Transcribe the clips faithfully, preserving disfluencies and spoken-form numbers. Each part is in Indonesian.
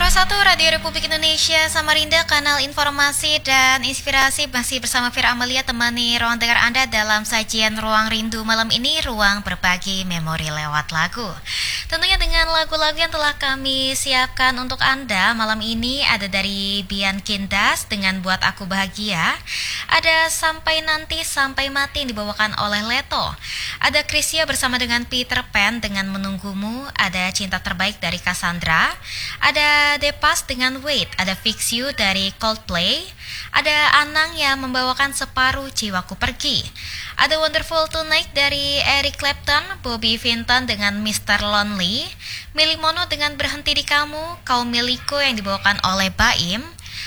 satu Radio Republik Indonesia Samarinda, kanal informasi dan inspirasi. Masih bersama Fira Amelia, temani ruang dengar Anda dalam sajian Ruang Rindu malam ini, ruang berbagi memori lewat lagu. Tentunya dengan lagu-lagu yang telah kami siapkan untuk Anda malam ini. Ada dari Bian Kindas dengan Buat Aku Bahagia. Ada Sampai Nanti Sampai Mati yang dibawakan oleh Leto. Ada Krisya bersama dengan Peter Pan dengan Menunggumu. Ada Cinta Terbaik dari Cassandra. Ada Depas dengan Wait. Ada Fix You dari Coldplay. Ada Anang yang membawakan Separuh Jiwaku Pergi. Ada Wonderful Tonight dari Eric Clapton. Bobby Vinton dengan mister Lonely. Milih Mono dengan Berhenti di Kamu. Kau Milikku yang dibawakan oleh Baim.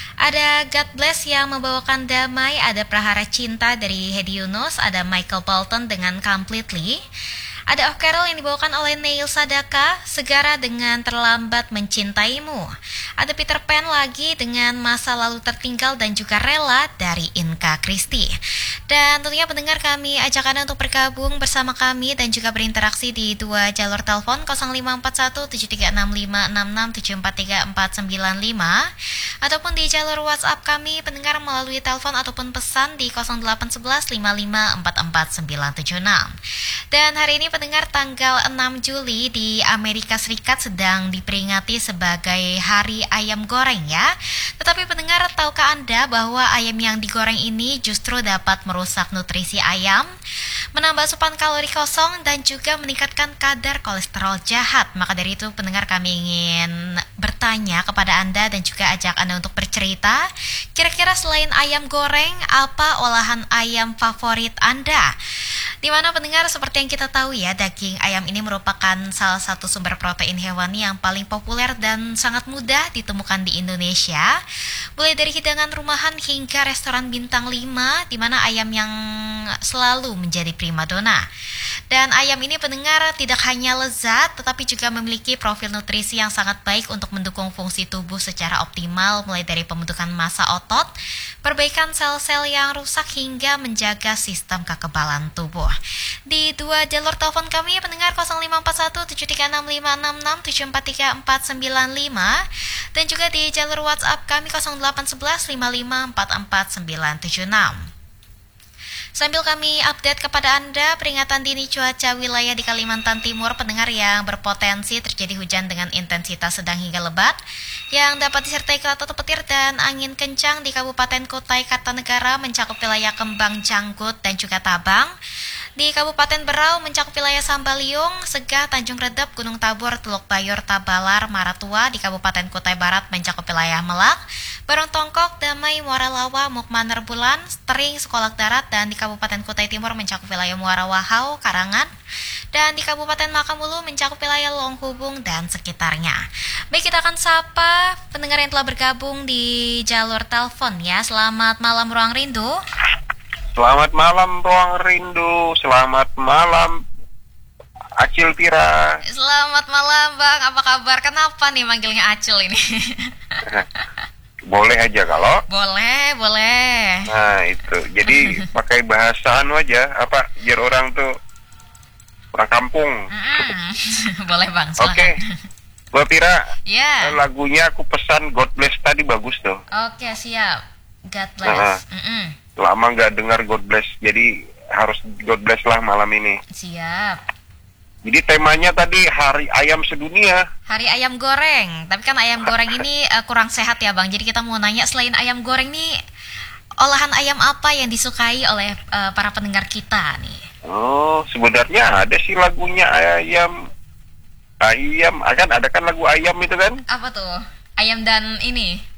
Ada God Bless yang membawakan Damai. Ada Prahara Cinta dari Hedi Yunus. Ada Michael Bolton dengan Completely. Ada Oh Carol yang dibawakan oleh Neil Sadaka, Segara dengan Terlambat Mencintaimu. Ada Peter Pan lagi dengan Masa Lalu Tertinggal dan juga Rela dari Inka Kristi. Dan tentunya pendengar, kami ajak Anda untuk bergabung bersama kami dan juga berinteraksi di dua jalur telepon nol lima empat satu tujuh tiga enam lima enam enam tujuh empat tiga empat sembilan lima ataupun di jalur WhatsApp kami pendengar melalui telepon ataupun pesan di nol delapan satu satu lima lima empat empat sembilan tujuh enam. Dan hari ini pendengar, tanggal enam Juli di Amerika Serikat sedang diperingati sebagai Hari Ayam Goreng ya. Tetapi pendengar, tahukah Anda bahwa ayam yang digoreng ini justru dapat merusak nutrisi ayam, menambah asupan kalori kosong dan juga meningkatkan kadar kolesterol jahat. Maka dari itu pendengar, kami ingin bertanya kepada Anda dan juga ajak Anda untuk bercerita. Kira-kira selain ayam goreng, apa olahan ayam favorit Anda? Di mana pendengar, seperti yang kita tahu ya, daging ayam ini merupakan salah satu sumber protein hewani yang paling populer dan sangat mudah ditemukan di Indonesia. Mulai dari hidangan rumahan hingga restoran bintang lima, di mana ayam yang selalu menjadi primadona. Dan ayam ini pendengar tidak hanya lezat, tetapi juga memiliki profil nutrisi yang sangat baik untuk mendukung fungsi tubuh secara optimal, mulai dari pembentukan massa otot, perbaikan sel-sel yang rusak, hingga menjaga sistem kekebalan tubuh. Di dua jalur telepon kami pendengar nol lima empat satu tujuh tiga enam lima enam enam tujuh empat tiga empat sembilan lima dan juga di jalur WhatsApp kami nol delapan satu satu lima lima empat empat sembilan tujuh enam. Sambil kami update kepada Anda peringatan dini cuaca wilayah di Kalimantan Timur pendengar, yang berpotensi terjadi hujan dengan intensitas sedang hingga lebat yang dapat disertai kilat atau petir dan angin kencang di Kabupaten Kutai Kartanegara mencakup wilayah Kembang Canggut dan juga Tabang. Di Kabupaten Berau mencakup wilayah Sambaliung, Segah, Tanjung Redep, Gunung Tabur, Teluk Bayur, Tabalar, Maratua. Di Kabupaten Kutai Barat mencakup wilayah Melak, Barong Tongkok, Damai, Muara Lawa, Mukmaner Bulan, Tering, Sekolak Darat. Dan di Kabupaten Kutai Timur mencakup wilayah Muara Wahau, Karangan. Dan di Kabupaten Makamulu mencakup wilayah Longhubung dan sekitarnya. Baik, kita akan sapa pendengar yang telah bergabung di jalur telepon ya. Selamat malam Ruang Rindu. Selamat malam Ruang Rindu, selamat malam Acil Pira. Selamat malam Bang, apa kabar? Kenapa nih manggilnya Acil ini? Boleh aja kalau? Boleh, boleh. Nah itu, jadi pakai bahasa anu aja, apa, biar orang tuh orang kampung. Mm-hmm. Boleh Bang, silakan. Oke, Mbak Pira, yeah. Lagunya aku pesan God Bless tadi bagus tuh. Oke, siap. God Bless. Nah, mm-mm. Lama nggak dengar God Bless, jadi harus God Bless lah malam ini. Siap. Jadi temanya tadi Hari Ayam Sedunia. Hari Ayam Goreng. Tapi kan ayam goreng ini uh, kurang sehat ya Bang. Jadi kita mau nanya, selain ayam goreng nih, olahan ayam apa yang disukai oleh uh, para pendengar kita nih? Oh, sebenarnya ada sih lagunya ayam. Ayam, kan ada kan lagu ayam itu kan? Apa tuh? Ayam dan ini?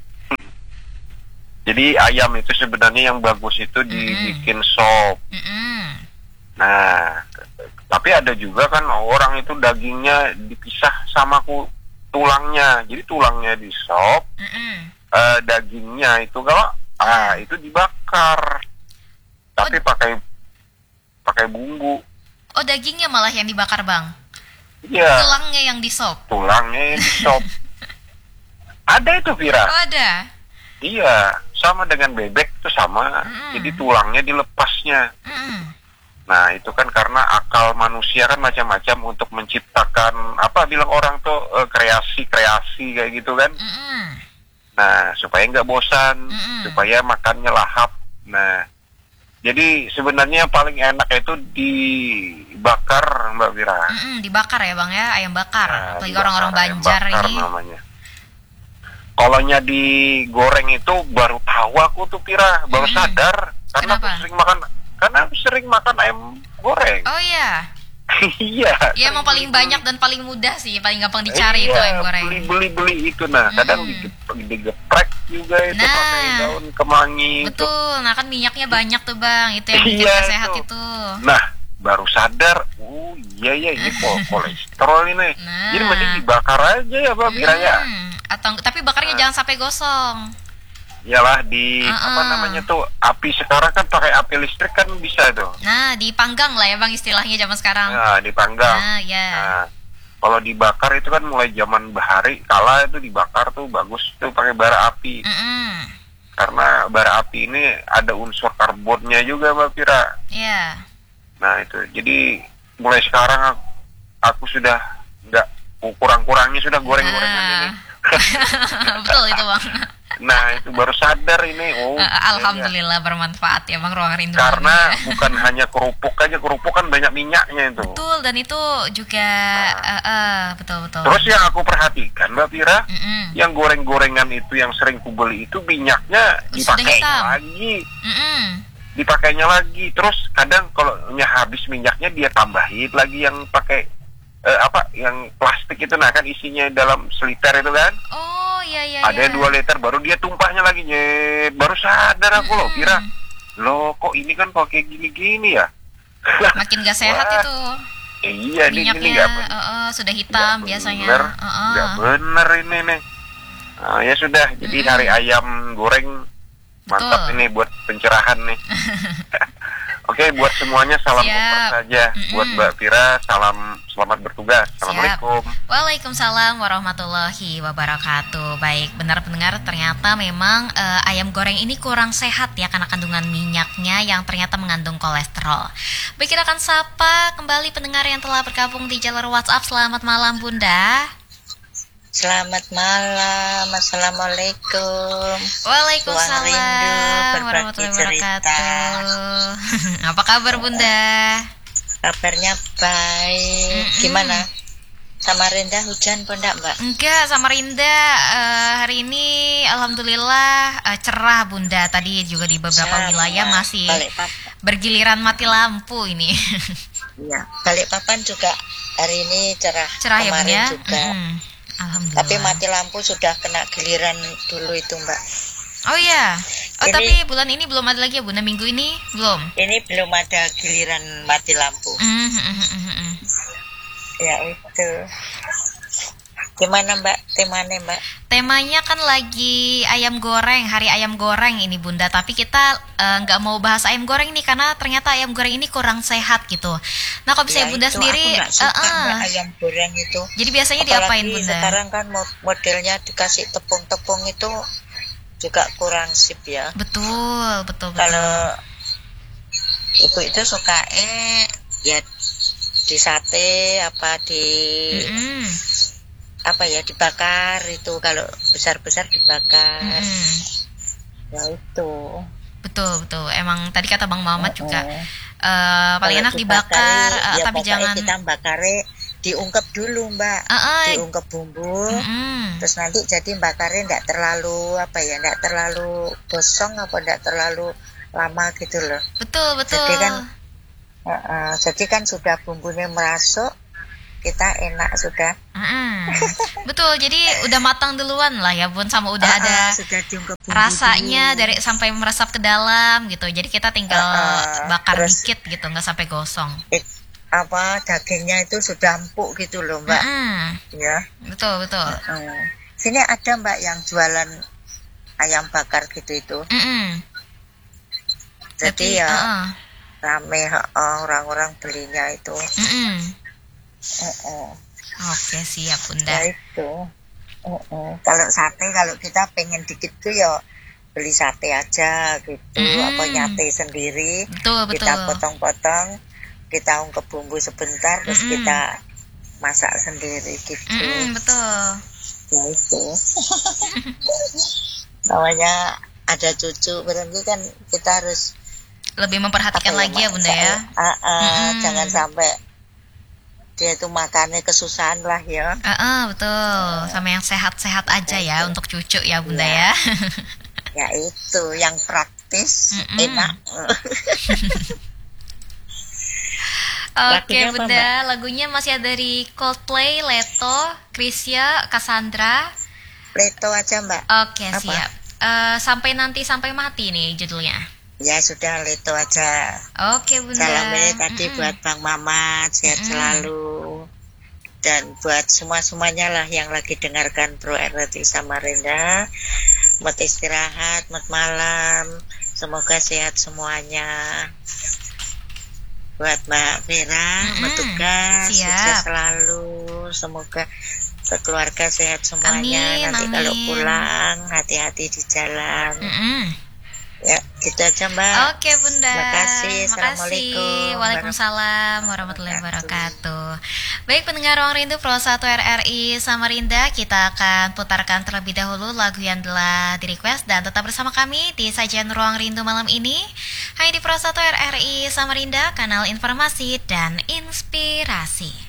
Jadi ayam itu sebenarnya yang bagus itu dibikin mm-hmm. sop. Mm-hmm. Nah, tapi ada juga kan orang itu dagingnya dipisah sama ku, tulangnya. Jadi tulangnya di sop, mm-hmm. uh, dagingnya itu kalau ah itu dibakar. Tapi oh, pakai pakai bumbu. Oh, dagingnya malah yang dibakar Bang? Iya. Tulangnya yang di sop? Tulangnya yang di sop. Ada itu Vira. Oh, ada. Iya, sama dengan bebek itu sama, mm. jadi tulangnya dilepasnya. Mm. Nah itu kan karena akal manusia kan macam-macam untuk menciptakan apa bilang orang tuh kreasi-kreasi kayak gitu kan. Mm. Nah, supaya nggak bosan, Mm-mm. supaya makannya lahap. Nah, jadi sebenarnya paling enak itu dibakar, Mbak Vira. Mm-mm, dibakar ya Bang ya, ayam bakar. Nah, Apalagi dibakar, orang-orang ayam Banjar bakar ini. namanya. Kalaunya digoreng itu baru tahu aku tuh Vira, baru Mm-mm. sadar karena Kenapa? aku sering makan karena aku sering makan ayam goreng. Oh iya. Iya. Ya emang paling banyak dan paling mudah sih, paling gampang dicari iya, itu ayam goreng. Beli-beli-beli itu nah, kadang Mm-mm. digep- digeprek juga itu Nah. pakai daun kemangi itu. Betul, nah kan minyaknya banyak tuh Bang, itu yang bikin Iya, gak sehat itu. itu. Nah, baru sadar, oh iya ya ini kol- kolesterol ini. Nah. Jadi mending dibakar aja ya Mbak Vira ya. Hmm, atau tapi bakarnya Nah. jangan sampai gosong. Iyalah di Uh-uh. apa namanya tuh api sekarang kan pakai api listrik kan bisa tuh. Nah, dipanggang lah ya Bang istilahnya zaman sekarang. Nah, dipanggang. Nah, ya. Nah, kalau dibakar itu kan mulai zaman bahari kala itu dibakar tuh bagus tuh pakai bara api. Mm-mm. Karena bara api ini ada unsur karbonnya juga Mbak Vira. Iya. Nah itu jadi mulai sekarang aku, aku sudah nggak kurang-kurangnya sudah goreng-gorengan Nah. ini. Betul itu Bang. Nah itu baru sadar ini. Oh, Eh, iya, Alhamdulillah bermanfaat ya Bang Ruang Rindu. karena Malam ini. bukan hanya kerupuk aja, kerupuk kan banyak minyaknya itu. Betul, dan itu juga Nah. eh, eh, betul betul. Terus yang aku perhatikan Mbak Vira, Mm-mm. yang goreng-gorengan itu yang sering kubeli itu minyaknya Sudah dipakainya hitam. lagi, Mm-mm. dipakainya lagi. Terus kadang kalau nya habis minyaknya dia tambahin lagi yang pakai eh, apa, yang plastik itu, nah kan isinya dalam seliter itu kan. Oh iya iya. Ada iya. dua liter baru dia tumpahnya lagi nyet. Baru sadar aku loh, Mm-mm. Vira. Loh kok ini kan pakai gini-gini ya? Makin gak sehat Wah, itu. eh, iya ini Minyaknya gini nggak bener. eh, eh, sudah hitam Nggak biasanya. bener, Eh, eh. nggak bener ini nih. Nah, ya sudah, jadi Mm-mm. hari ayam goreng mantap Betul. ini buat pencerahan nih. Oke, buat semuanya salam Siap. super saja. Mm-mm. Buat Mbak Vira, salam selamat bertugas. Assalamualaikum. Waalaikumsalam warahmatullahi wabarakatuh. Baik, benar pendengar, ternyata memang eh, ayam goreng ini kurang sehat ya karena kandungan minyaknya yang ternyata mengandung kolesterol. Baik, kita akan sapa kembali pendengar yang telah bergabung di jalur WhatsApp. Selamat malam Bunda. Selamat malam, Assalamualaikum. Waalaikumsalam Ruang Rindu, warahmatullahi berbagi wabarakatuh. Apa kabar Bunda? Kabarnya baik. Mm-mm. Gimana? Samarinda hujan pun enggak, Mbak? Enggak, Samarinda eh, hari ini alhamdulillah eh, cerah Bunda. Tadi juga di beberapa Sama. wilayah masih Balikpapan. bergiliran mati lampu ini. Iya. Balikpapan juga hari ini cerah. Cerah ya Kemarin Bunda? juga. Mm-mm. Alhamdulillah. Tapi mati lampu sudah kena giliran dulu itu, Mbak. Oh iya. Oh Ini- tapi bulan ini belum ada lagi ya Bunda, minggu ini belum. Ini belum ada giliran mati lampu. Mm, mm, mm, mm, mm. Ya itu. Gimana, Mbak? Temanya, Mbak? Temanya kan lagi ayam goreng, hari ayam goreng ini Bunda. Tapi kita eh, nggak mau bahas ayam goreng nih karena ternyata ayam goreng ini kurang sehat gitu. Nah, kalau bisa Ya, Bunda itu sendiri, aku nggak suka, eh, eh. Mbak, ayam goreng itu. Jadi biasanya Apalagi diapain Bunda? sekarang kan mo- modelnya dikasih tepung-tepung itu juga kurang sip ya. Betul, betul, betul. Kalau ibu itu suka eh ya di sate apa di Mm-mm. apa ya dibakar itu, kalau besar-besar dibakar. Mm-mm. Ya itu. Betul, betul. Emang tadi kata Bang Muhammad juga Heeh. eh, paling Kalau enak dibakar, dibakari, eh, ya tapi pokoknya jangan. kita bakare diungkep dulu, Mbak. Eh, eh. Diungkep bumbu. Mm-mm. Terus nanti jadi bakarnya enggak terlalu apa ya, enggak terlalu gosong apa enggak terlalu lama gitu loh. Betul, betul. Jadi kan uh, uh, jadi kan sudah bumbunya merasuk, kita enak sudah. Mm-mm. Betul, jadi udah matang duluan lah ya Bun, sama udah Uh, uh, ada sudah diungkep bumbu rasanya dulu. dari sampai meresap ke dalam gitu. Jadi kita tinggal Uh, uh, bakar terus- dikit gitu, nggak sampai gosong. Eh, apa dagingnya itu sudah empuk gitu loh, Mbak. Mm-mm. Ya. Betul, betul. Uh. Sini ada, Mbak, yang jualan ayam bakar gitu itu. Mm-mm. Jadi ya uh-uh. rame uh, orang-orang belinya itu. Mm-mm. Uh, uh. Oke, siap Bunda. Ya itu. Uh, uh. Kalau sate, kalau kita pengen dikit tuh ya beli sate aja gitu, Mm-mm. apa nyate sendiri. Betul, betul. Kita potong-potong, kita ungkep bumbu sebentar, terus Mm-mm. kita masak sendiri gitu. Mm-mm, betul. Ya itu. Namanya ada cucu berarti kan kita harus lebih memperhatikan ya, lagi ya Bunda ya. Uh, uh, mm-hmm. Jangan sampai dia itu makannya kesusahan lah ya. Uh, uh, betul, uh, sama yang sehat-sehat aja ya itu. Untuk cucu ya Bunda ya. Ya, ya itu yang praktis, mm-hmm. enak. Oke Bunda, apa, lagunya masih ada dari Coldplay, Leto, Krisya, Cassandra. Leto aja Mbak. Oke apa? Siap. Uh, sampai nanti sampai mati nih judulnya. Ya sudah Leto aja. Oke Bunda. Salam ini tadi mm-hmm. buat Bang Mamat, sehat mm-hmm. selalu. Dan buat semua-semuanya lah yang lagi dengarkan Pro R T Samarinda. Mat istirahat, mat malam. Semoga sehat semuanya. Buat Mbak Vera, mm-hmm. bertugas, sukses selalu. Semoga keluarga sehat semuanya. Amin, nanti amin. Kalau pulang hati-hati di jalan. Mm-hmm. Ya, gitu aja Mbak. Oke Bunda. Terima kasih. Assalamualaikum. Waalaikumsalam warahmatullahi wabarakatuh. Baik pendengar Ruang Rindu Pro satu R R I Samarinda, kita akan putarkan terlebih dahulu lagu yang telah di request dan tetap bersama kami di sajian Ruang Rindu malam ini hanya di Pro satu R R I Samarinda, kanal informasi dan inspirasi.